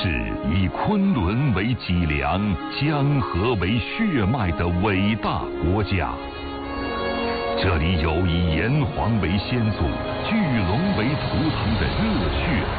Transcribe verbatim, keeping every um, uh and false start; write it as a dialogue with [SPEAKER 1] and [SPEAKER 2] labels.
[SPEAKER 1] 是以昆仑为脊梁、江河为血脉的伟大国家。这里有以炎黄为先祖、巨龙为图腾的热血